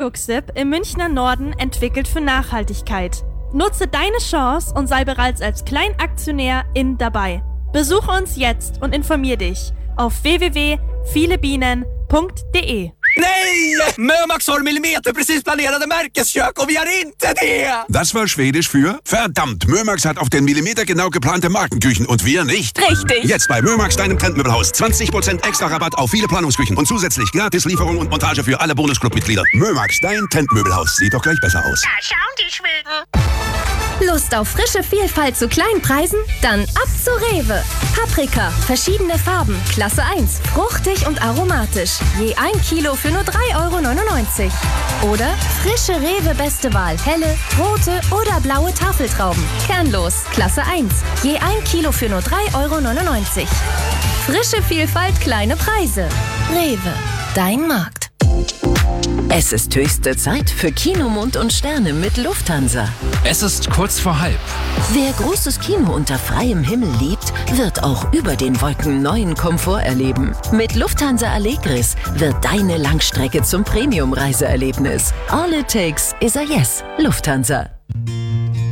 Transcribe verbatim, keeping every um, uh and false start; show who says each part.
Speaker 1: Genuxsip im Münchner Norden entwickelt für Nachhaltigkeit. Nutze deine Chance und sei bereits als Kleinaktionärin dabei. Besuche uns jetzt und informier dich auf w w w punkt filebienen punkt d e.
Speaker 2: Nej! Mömax har millimeterprecis planerade Märkeskök och vi har inte det!
Speaker 3: Das war Schwedisch für verdammt, Mömax hat auf den Millimeter genau geplante Markenküchen und wir nicht.
Speaker 4: Richtig.
Speaker 3: Jetzt bei Mömax, deinem Trendmöbelhaus. zwanzig Prozent extra Rabatt auf viele Planungsküchen und zusätzlich gratis Lieferung und Montage für alle Bonusclub-Mitglieder. Mömax, dein Trendmöbelhaus. Sieht doch gleich besser aus.
Speaker 4: Da schauen die Schweden.
Speaker 5: Lust auf frische Vielfalt zu kleinen Preisen? Dann ab zu Rewe. Paprika, verschiedene Farben, Klasse eins, fruchtig und aromatisch. Je ein Kilo für nur drei Euro neunundneunzig. Oder frische Rewe Beste Wahl, helle, rote oder blaue Tafeltrauben. Kernlos, Klasse eins. Je ein Kilo für nur drei Euro neunundneunzig. Frische Vielfalt, kleine Preise. Rewe, dein Markt.
Speaker 6: Es ist höchste Zeit für Kinomond und Sterne mit Lufthansa.
Speaker 7: Es ist kurz vor halb.
Speaker 6: Wer großes Kino unter freiem Himmel liebt, wird auch über den Wolken neuen Komfort erleben. Mit Lufthansa Allegris wird deine Langstrecke zum Premium-Reiseerlebnis. All it takes is a yes. Lufthansa.